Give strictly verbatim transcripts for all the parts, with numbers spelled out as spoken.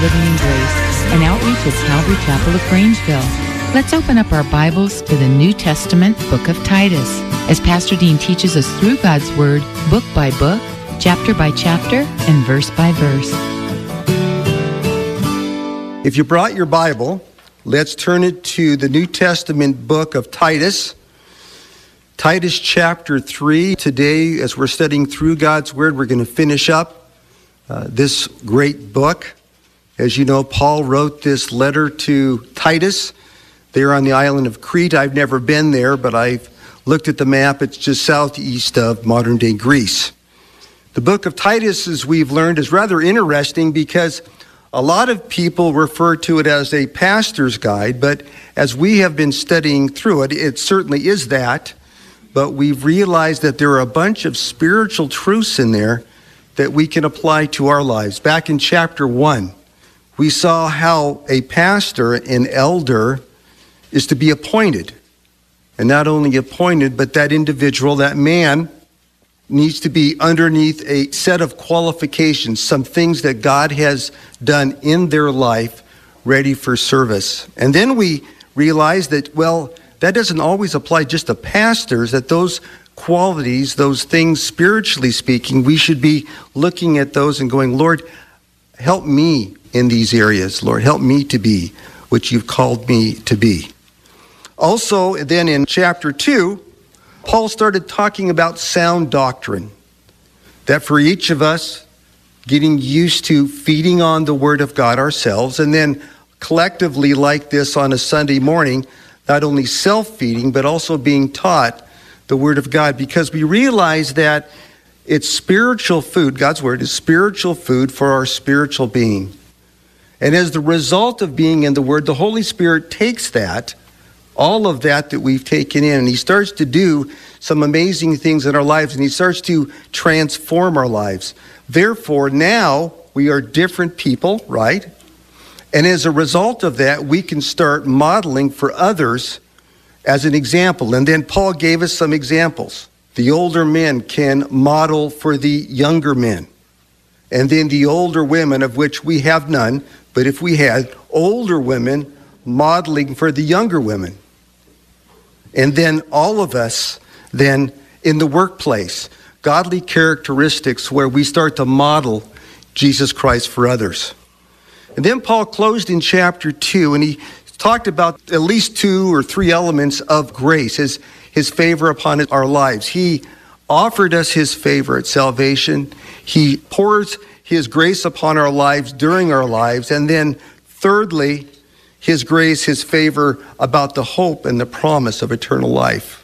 Living in Grace, an outreach of Calvary Chapel of Grangeville. Let's open up our Bibles to the New Testament book of Titus, as Pastor Dean teaches us through God's Word, book by book, chapter by chapter, and verse by verse. If you brought your Bible, let's turn it to the New Testament book of Titus. Titus chapter three. Today, as we're studying through God's Word, we're going to finish up uh, this great book. As you know, Paul wrote this letter to Titus. They're on the island of Crete. I've never been there, but I've looked at the map. It's just southeast of modern-day Greece. The book of Titus, as we've learned, is rather interesting because a lot of people refer to it as a pastor's guide, but as we have been studying through it, it certainly is that. But we've realized that there are a bunch of spiritual truths in there that we can apply to our lives. Back in chapter one, we saw how a pastor, an elder, is to be appointed. And not only appointed, but that individual, that man, needs to be underneath a set of qualifications, some things that God has done in their life, ready for service. And then we realized that, well, that doesn't always apply just to pastors, that those qualities, those things, spiritually speaking, we should be looking at those and going, Lord, help me in these areas. Lord, help me to be what you've called me to be. Also, then in chapter two, Paul started talking about sound doctrine, that for each of us, getting used to feeding on the Word of God ourselves, and then collectively like this on a Sunday morning, not only self-feeding, but also being taught the Word of God, because we realize that it's spiritual food. God's Word is spiritual food for our spiritual being. And as the result of being in the Word, the Holy Spirit takes that, all of that that we've taken in, and He starts to do some amazing things in our lives, and He starts to transform our lives. Therefore, now we are different people, right? And as a result of that, we can start modeling for others as an example. And then Paul gave us some examples. The older men can model for the younger men. And then the older women, of which we have none, but if we had, older women modeling for the younger women. And then all of us, then in the workplace, godly characteristics where we start to model Jesus Christ for others. And then Paul closed in chapter two, and he talked about at least two or three elements of grace, his, his favor upon our lives. He offered us his favor at salvation. He pours his grace upon our lives during our lives. And then thirdly, his grace, his favor about the hope and the promise of eternal life.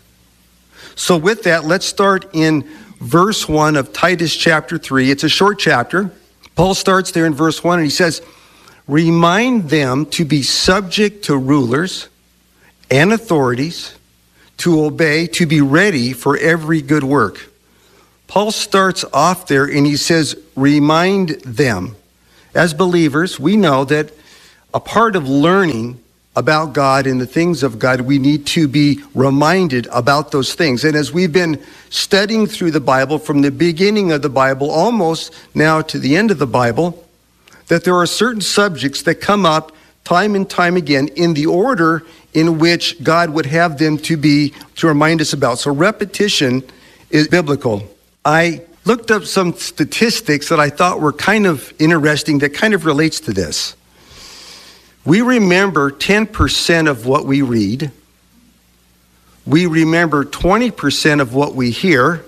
So with that, let's start in verse one of Titus chapter three. It's a short chapter. Paul starts there in verse one, and he says, remind them to be subject to rulers and authorities, to obey, to be ready for every good work. Paul starts off there and he says, remind them. As believers, we know that a part of learning about God and the things of God, we need to be reminded about those things. And as we've been studying through the Bible, from the beginning of the Bible, almost now to the end of the Bible, that there are certain subjects that come up time and time again in the order in which God would have them to be, to remind us about. So repetition is biblical. I looked up some statistics that I thought were kind of interesting that kind of relates to this. We remember ten percent of what we read. We remember twenty percent of what we hear.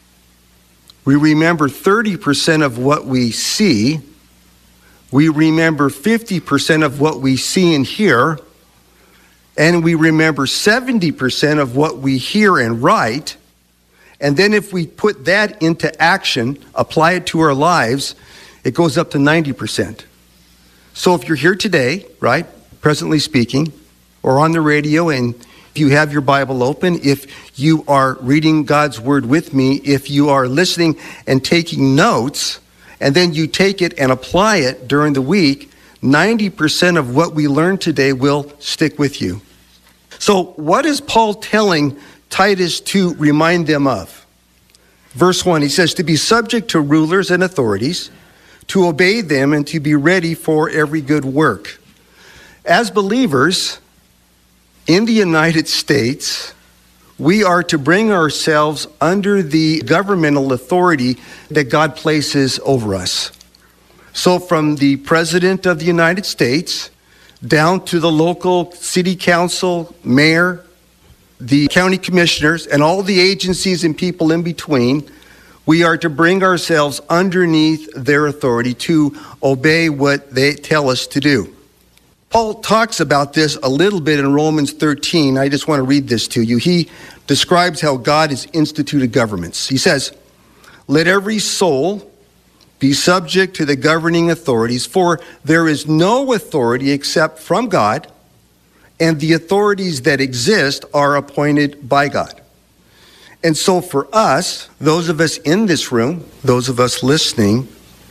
We remember thirty percent of what we see. We remember fifty percent of what we see and hear. And we remember seventy percent of what we hear and write. And then if we put that into action, apply it to our lives, it goes up to ninety percent. So if you're here today, right, presently speaking, or on the radio, and if you have your Bible open, if you are reading God's Word with me, if you are listening and taking notes, and then you take it and apply it during the week, ninety percent of what we learn today will stick with you. So what is Paul telling Titus to remind them of? Verse one, he says, to be subject to rulers and authorities, to obey them and to be ready for every good work. As believers in the United States, we are to bring ourselves under the governmental authority that God places over us. So from the President of the United States down to the local city council, mayor, the county commissioners, and all the agencies and people in between, we are to bring ourselves underneath their authority to obey what they tell us to do. Paul talks about this a little bit in Romans thirteen. I just want to read this to you. He describes how God has instituted governments. He says, "Let every soul be subject to the governing authorities, for there is no authority except from God, and the authorities that exist are appointed by God." And so for us, those of us in this room, those of us listening,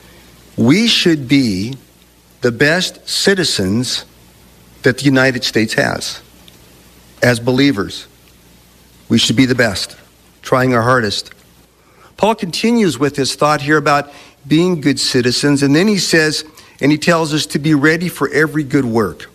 we should be the best citizens that the United States has. As believers, we should be the best, trying our hardest. Paul continues with his thought here about being good citizens, and then he says, and he tells us to be ready for every good work.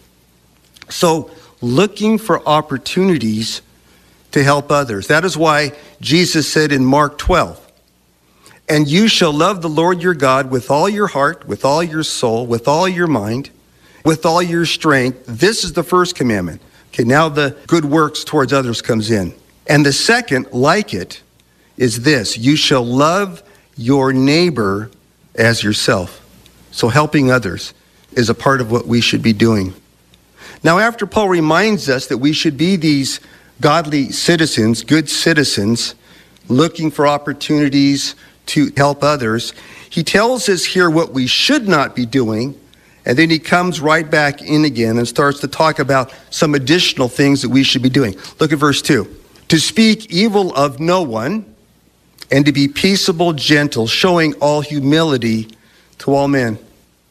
So, looking for opportunities to help others. That is why Jesus said in Mark twelve, "And you shall love the Lord your God with all your heart, with all your soul, with all your mind, with all your strength. This is the first commandment." Okay, now the good works towards others comes in. And the second, like it, is this: you shall love your neighbor as yourself. So helping others is a part of what we should be doing. Now, after Paul reminds us that we should be these godly citizens, good citizens, looking for opportunities to help others, he tells us here what we should not be doing, and then he comes right back in again and starts to talk about some additional things that we should be doing. Look at verse two. "To speak evil of no one, and to be peaceable, gentle, showing all humility to all men."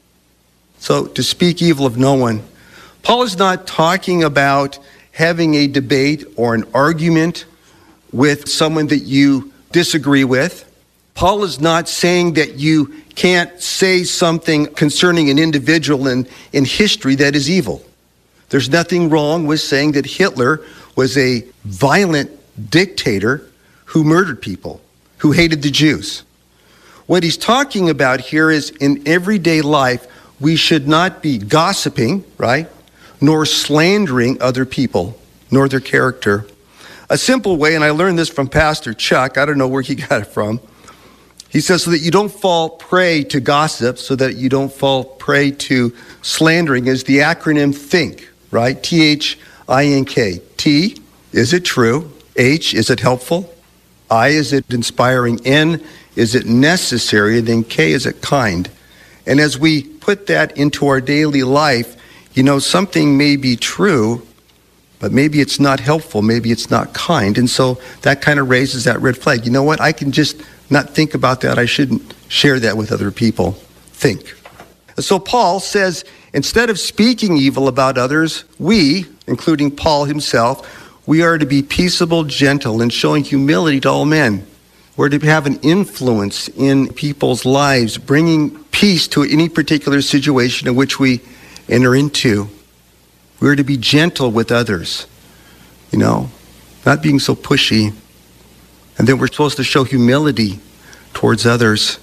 So, to speak evil of no one. Paul is not talking about having a debate or an argument with someone that you disagree with. Paul is not saying that you can't say something concerning an individual in, in history that is evil. There's nothing wrong with saying that Hitler was a violent dictator who murdered people, who hated the Jews. What he's talking about here is in everyday life, we should not be gossiping, right? Nor slandering other people, nor their character. A simple way, and I learned this from Pastor Chuck, I don't know where he got it from. He says, so that you don't fall prey to gossip, so that you don't fall prey to slandering, is the acronym THINK, right? T H I N K. T, is it true? H, is it helpful? I, is it inspiring? N, is it necessary? And then K, is it kind? And as we put that into our daily life, you know, something may be true, but maybe it's not helpful, maybe it's not kind. And so that kind of raises that red flag. You know what? I can just not think about that. I shouldn't share that with other people. Think. So Paul says, instead of speaking evil about others, we, including Paul himself, we are to be peaceable, gentle, and showing humility to all men. We're to have an influence in people's lives, bringing peace to any particular situation in which we enter into. We're to be gentle with others, you know, not being so pushy. And then we're supposed to show humility towards others.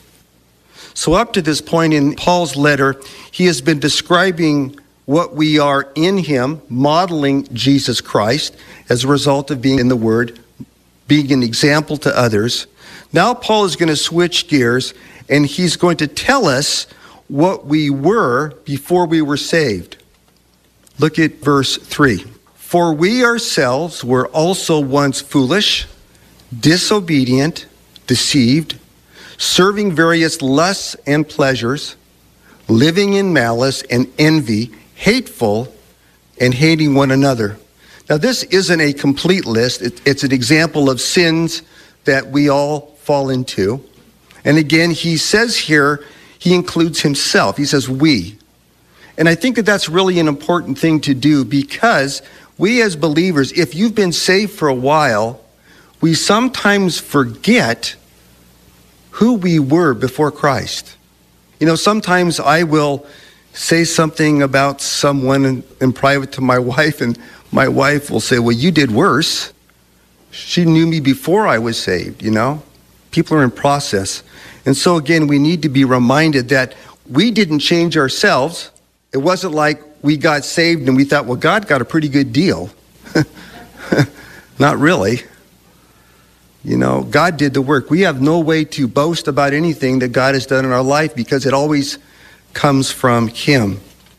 So up to this point in Paul's letter, he has been describing what we are in him, modeling Jesus Christ as a result of being in the Word, being an example to others. Now Paul is going to switch gears, and he's going to tell us what we were before we were saved. Look at verse three. For we ourselves were also once foolish, disobedient, deceived, serving various lusts and pleasures, living in malice and envy, hateful, and hating one another. Now, this isn't a complete list. It, it's an example of sins that we all fall into. And again, he says here, he includes himself. He says we. And I think that that's really an important thing to do, because we as believers, if you've been saved for a while, we sometimes forget who we were before Christ. You know, sometimes I will say something about someone in, in private to my wife, and my wife will say, well, you did worse. She knew me before I was saved, you know. People are in process. And so again, we need to be reminded that we didn't change ourselves. It wasn't like we got saved and we thought, well, God got a pretty good deal. Not really. You know, God did the work. We have no way to boast about anything that God has done in our life because it always comes from Him.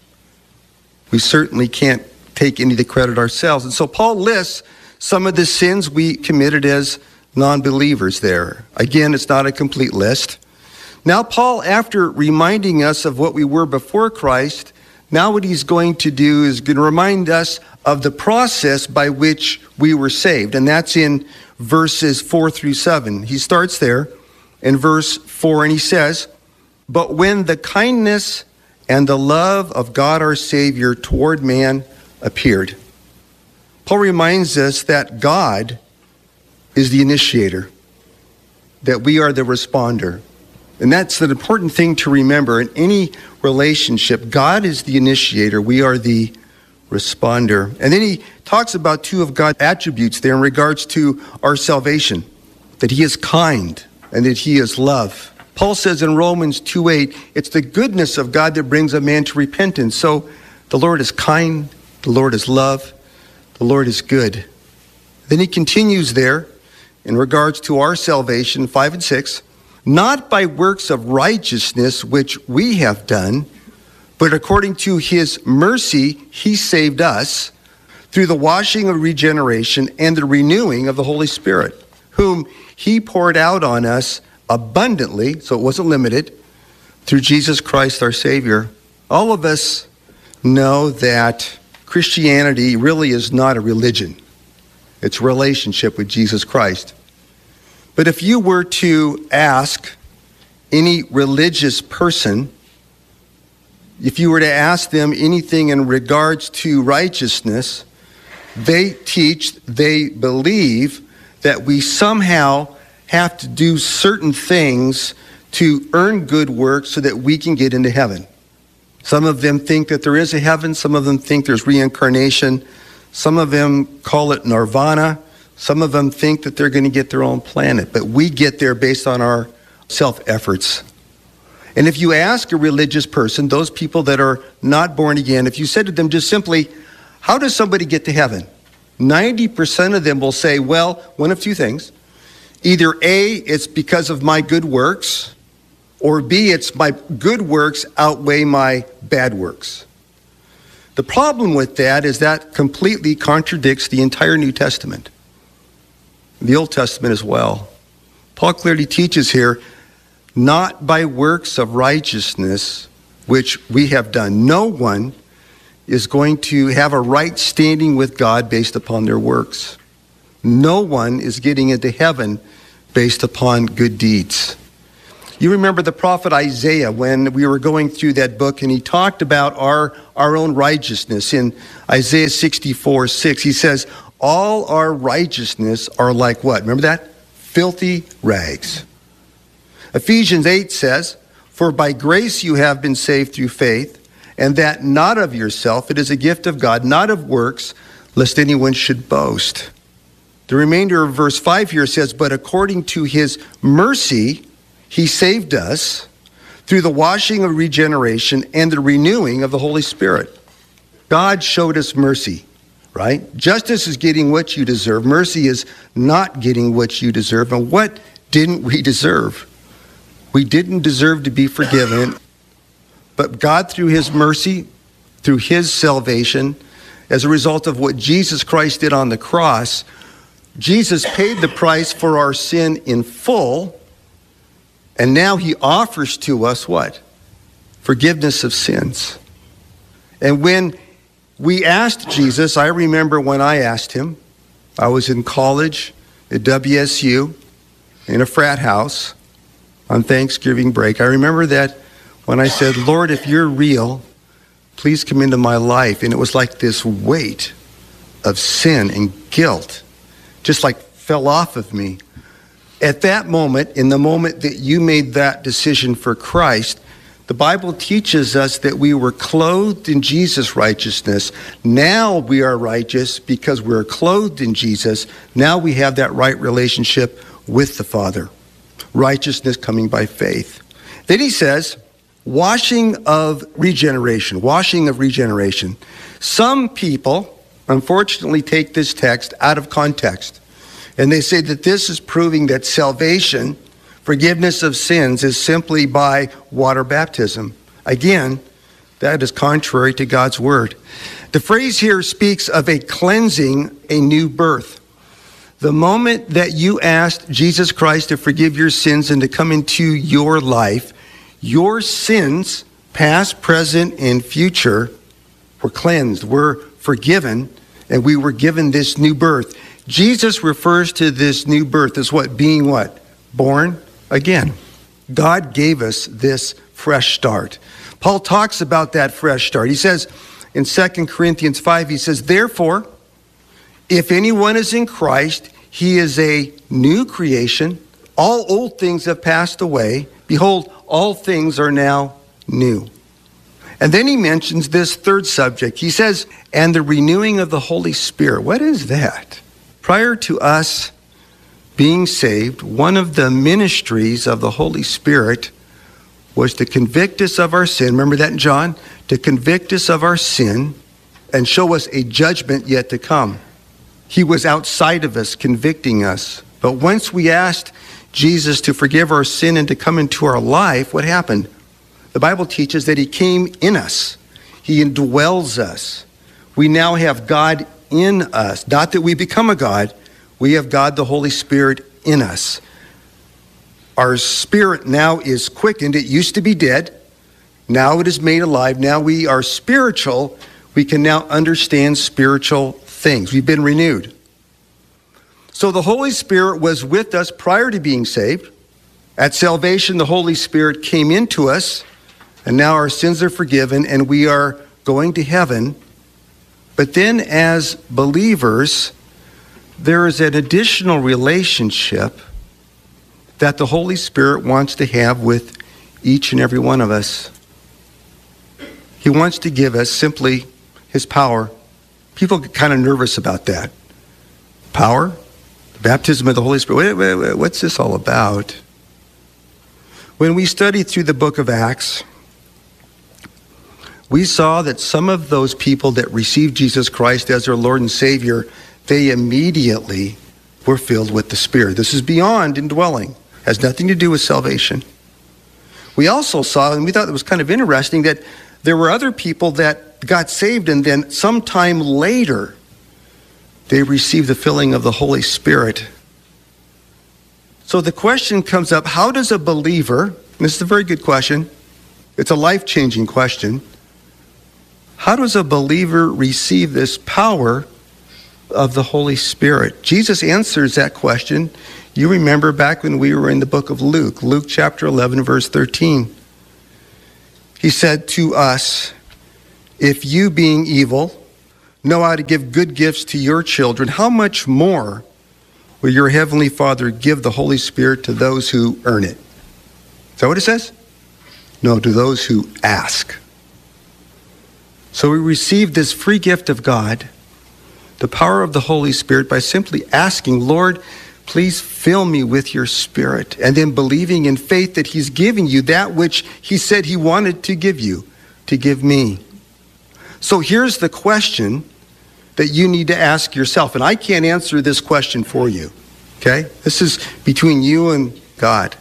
We certainly can't take any of the credit ourselves. And so Paul lists some of the sins we committed as non-believers there. Again, it's not a complete list. Now, Paul, after reminding us of what we were before Christ, now what he's going to do is going to remind us of the process by which we were saved. And that's in verses four through seven. He starts there in verse four and he says, but when the kindness and the love of God our Savior toward man appeared. Paul reminds us that God is the initiator, that we are the responder. And that's an important thing to remember. In any relationship, God is the initiator. We are the responder. And then he talks about two of God's attributes there in regards to our salvation, that He is kind and that He is love. Paul says in Romans two eight, it's the goodness of God that brings a man to repentance. So the Lord is kind, the Lord is love, the Lord is good. Then he continues there in regards to our salvation, five and six, not by works of righteousness which we have done, but according to His mercy, He saved us through the washing of regeneration and the renewing of the Holy Spirit, whom He poured out on us abundantly, so it wasn't limited, through Jesus Christ our Savior. All of us know that Christianity really is not a religion. It's a relationship with Jesus Christ. But if you were to ask any religious person, if you were to ask them anything in regards to righteousness, they teach, they believe that we somehow have to do certain things to earn good works so that we can get into heaven. Some of them think that there is a heaven. Some of them think there's reincarnation. Some of them call it nirvana. Some of them think that they're going to get their own planet. But we get there based on our self-efforts. And if you ask a religious person, those people that are not born again, if you said to them just simply, how does somebody get to heaven? ninety percent of them will say, well, one of two things. Either A, it's because of my good works, or B, it's my good works outweigh my bad works. The problem with that is that completely contradicts the entire New Testament, the Old Testament as well. Paul clearly teaches here, not by works of righteousness which we have done. No one is going to have a right standing with God based upon their works. No one is getting into heaven based upon good deeds. You remember the prophet Isaiah when we were going through that book, and he talked about our, our own righteousness. In Isaiah sixty-four six, he says, all our righteousness are like what? Remember that? Filthy rags. Ephesians eight says, for by grace you have been saved through faith, and that not of yourself, it is a gift of God, not of works, lest anyone should boast. The remainder of verse five here says, but according to His mercy, He saved us through the washing of regeneration and the renewing of the Holy Spirit. God showed us mercy, right? Justice is getting what you deserve. Mercy is not getting what you deserve. And what didn't we deserve? We didn't deserve to be forgiven. But God, through His mercy, through His salvation, as a result of what Jesus Christ did on the cross, Jesus paid the price for our sin in full, and now He offers to us what? Forgiveness of sins. And when we asked Jesus, I remember when I asked Him, I was in college at W S U in a frat house on Thanksgiving break. I remember that when I said, Lord, if You're real, please come into my life. And it was like this weight of sin and guilt just like fell off of me. At that moment, in the moment that you made that decision for Christ, The Bible teaches us that we were clothed in Jesus' righteousness. Now we are righteous because we're clothed in Jesus. Now we have that right relationship with the Father. Righteousness coming by faith. Then he says, washing of regeneration. Washing of regeneration. Some people, unfortunately, take this text out of context. And they say that this is proving that salvation, forgiveness of sins, is simply by water baptism. Again, that is contrary to God's word. The phrase here speaks of a cleansing, a new birth. The moment that you asked Jesus Christ to forgive your sins and to come into your life, your sins, past, present, and future, were cleansed, were forgiven, and we were given this new birth. Jesus refers to this new birth as what? Being what? Born again. God gave us this fresh start. Paul talks about that fresh start. He says in Second Corinthians five, he says, therefore, if anyone is in Christ, he is a new creation. All old things have passed away. Behold, all things are now new. And then he mentions this third subject. He says, and the renewing of the Holy Spirit. What is that? Prior to us being saved, one of the ministries of the Holy Spirit was to convict us of our sin. Remember that in John? To convict us of our sin and show us a judgment yet to come. He was outside of us, convicting us. But once we asked Jesus to forgive our sin and to come into our life, what happened? The Bible teaches that he came in us. He indwells us. We now have God in us. Not that we become a God. We have God, the Holy Spirit, in us. Our spirit now is quickened. It used to be dead. Now it is made alive. Now we are spiritual. We can now understand spiritual things. We've been renewed. So the Holy Spirit was with us prior to being saved. At salvation, the Holy Spirit came into us, and now our sins are forgiven, and we are going to heaven. But then as believers, there is an additional relationship that the Holy Spirit wants to have with each and every one of us. He wants to give us simply his power. People get kind of nervous about that. Power? The baptism of the Holy Spirit. Wait, wait, wait, what's this all about? When we studied through the book of Acts, we saw that some of those people that received Jesus Christ as their Lord and Savior, they immediately were filled with the Spirit. This is beyond indwelling. Has nothing to do with salvation. We also saw, and we thought it was kind of interesting, that there were other people that got saved and then sometime later they received the filling of the Holy Spirit. So the question comes up, how does a believer, and this is a very good question, it's a life-changing question, how does a believer receive this power of the Holy Spirit? Jesus answers that question. You remember back when we were in the book of Luke, Luke chapter eleven, verse thirteen. He said to us, if you being evil know how to give good gifts to your children, how much more will your heavenly Father give the Holy Spirit to those who earn it? Is that what it says? No, to those who ask. So we receive this free gift of God, the power of the Holy Spirit, by simply asking, Lord, please fill me with your Spirit, and then believing in faith that he's giving you that which he said he wanted to give you, to give me. So here's the question that you need to ask yourself, and I can't answer this question for you, okay? This is between you and God.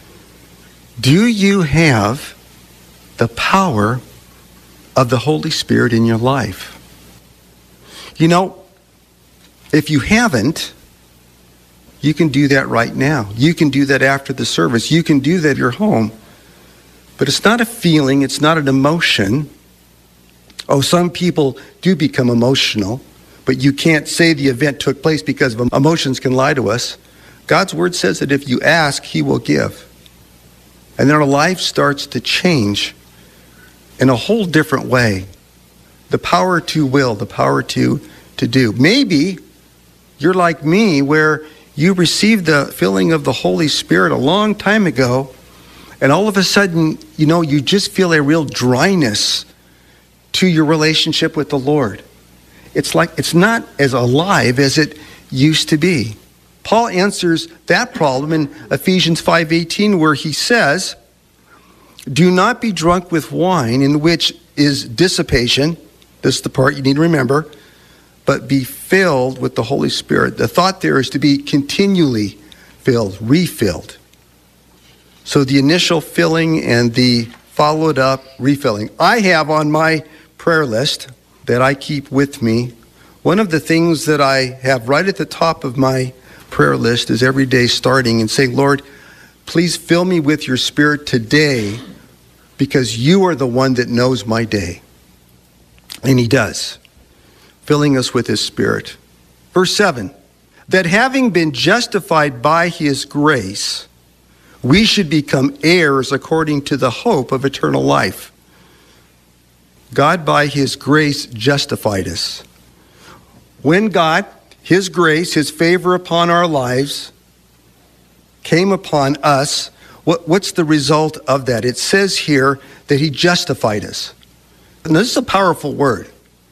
Do you have the power of the Holy Spirit in your life? You know, if you haven't, you can do that right now. You can do that after the service. You can do that at your home. But it's not a feeling. It's not an emotion. Oh, some people do become emotional, but you can't say the event took place because emotions can lie to us. God's word says that if you ask, he will give. And then our life starts to change in a whole different way. The power to will, the power to, to do. Maybe you're like me, where you received the filling of the Holy Spirit a long time ago, And all of a sudden, you know, you just feel a real dryness to your relationship with the Lord. It's like it's not as alive as it used to be. Paul answers that problem in Ephesians five eighteen, where he says, "Do not be drunk with wine, in which is dissipation." This is the part you need to remember. "But be filled with the Holy Spirit." The thought there is to be continually filled, refilled. So the initial filling and the followed up refilling. I have on my prayer list that I keep with me, one of the things that I have right at the top of my prayer list is every day starting and saying, "Lord, please fill me with your Spirit today, because you are the one that knows my day." And he does, filling us with his Spirit. Verse seven, "That having been justified by his grace, we should become heirs according to the hope of eternal life." God, by his grace, justified us. When God, his grace, his favor upon our lives came upon us, what, what's the result of that? It says here that he justified us. And this is a powerful word.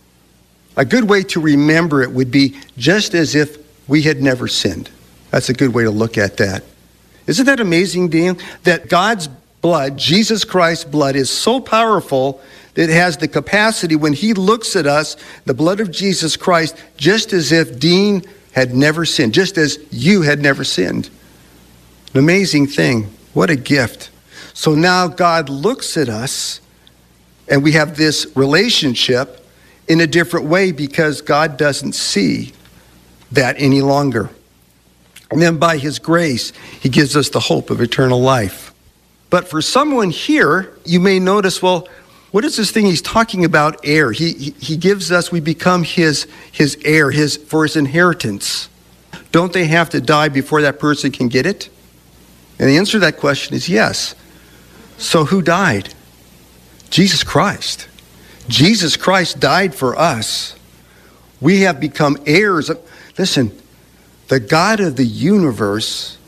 A good way to remember it would be just as if we had never sinned. That's a good way to look at that. Isn't that amazing, Dean? That God's blood, Jesus Christ's blood, is so powerful that it has the capacity, when he looks at us, the blood of Jesus Christ, just as if Dean had never sinned, just as you had never sinned. An amazing thing. What a gift. So now God looks at us, and we have this relationship in a different way, because God doesn't see that any longer. And then by his grace, he gives us the hope of eternal life. But for someone here, you may notice, well, what is this thing he's talking about, heir? He, he, he gives us, we become his, his heir, his, for his inheritance. Don't they have to die before that person can get it? And the answer to that question is yes. So who died? Jesus Christ. Jesus Christ died for us. We have become heirs. Listen, the God of the universe,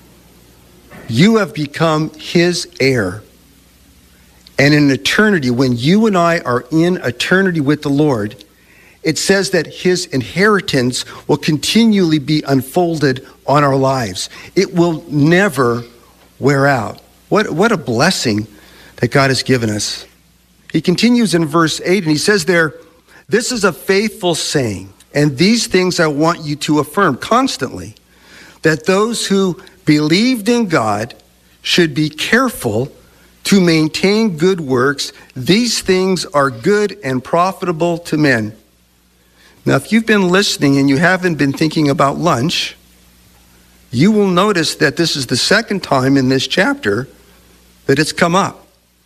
you have become his heir. And in eternity, when you and I are in eternity with the Lord, it says that his inheritance will continually be unfolded on our lives. It will never wear out. What, what a blessing that God has given us. He continues in verse eight, and he says there, "This is a faithful saying, and these things I want you to affirm constantly, that those who believed in God should be careful to maintain good works. These things are good and profitable to men." Now, if you've been listening and you haven't been thinking about lunch, you will notice that this is the second time in this chapter that it's come up.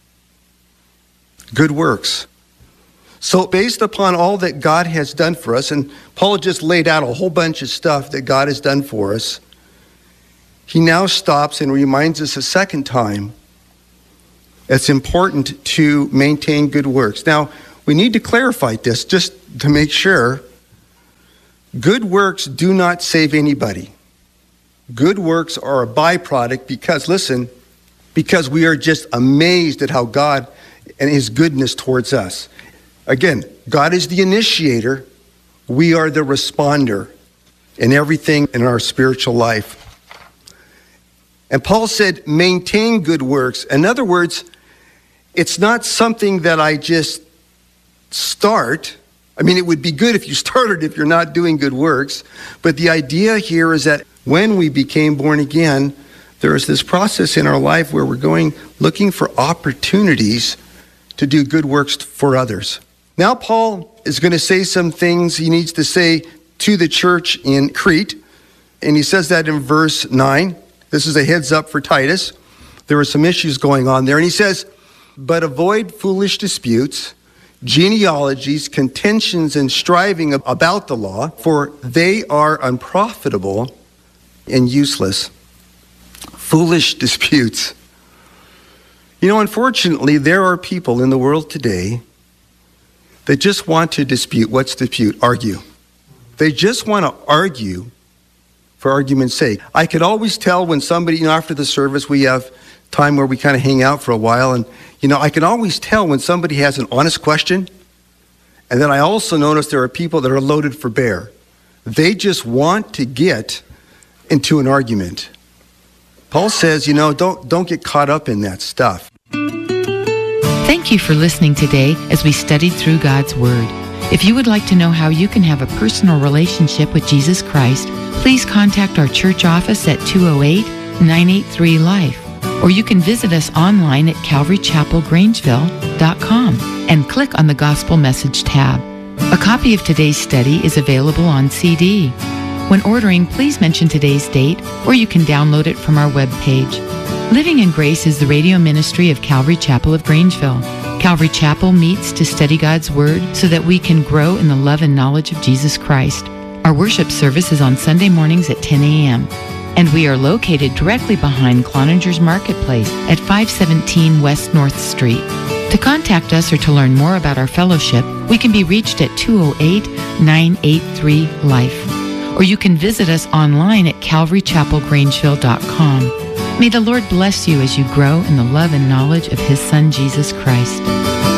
Good works. So based upon all that God has done for us, and Paul just laid out a whole bunch of stuff that God has done for us, he now stops and reminds us a second time it's important to maintain good works. Now, we need to clarify this just to make sure. Good works do not save anybody. Good works are a byproduct because, listen, because we are just amazed at how God and his goodness towards us. Again, God is the initiator. We are the responder in everything in our spiritual life. And Paul said, maintain good works. In other words, it's not something that I just start. I mean, it would be good if you started if you're not doing good works. But the idea here is that when we became born again, there is this process in our life where we're going, looking for opportunities to do good works for others. Now, Paul is going to say some things he needs to say to the church in Crete. And he says that in verse nine. This is a heads up for Titus. There were some issues going on there. And he says, "But avoid foolish disputes, genealogies, contentions, and striving about the law, for they are unprofitable and useless." Foolish disputes. You know, unfortunately, there are people in the world today that just want to dispute. What's dispute? Argue. They just want to argue for argument's sake. I could always tell when somebody, you know, after the service, we have time where we kind of hang out for a while. And, you know, I can always tell when somebody has an honest question. And then I also notice there are people that are loaded for bear. They just want to get into an argument. Paul says, you know, don't don't get caught up in that stuff. Thank you for listening today as we studied through God's Word. If you would like to know how you can have a personal relationship with Jesus Christ, please contact our church office at two oh eight, nine eight three, LIFE. Or you can visit us online at calvary chapel grangeville dot com and click on the Gospel Message tab. A copy of today's study is available on C D. When ordering, please mention today's date, or you can download it from our webpage. Living in Grace is the radio ministry of Calvary Chapel of Grangeville. Calvary Chapel meets to study God's Word so that we can grow in the love and knowledge of Jesus Christ. Our worship service is on Sunday mornings at ten a.m., and we are located directly behind Cloninger's Marketplace at five seventeen West North Street. To contact us or to learn more about our fellowship, we can be reached at two oh eight, nine eight three, LIFE. Or you can visit us online at calvary chapel grangeville dot com. May the Lord bless you as you grow in the love and knowledge of His Son, Jesus Christ.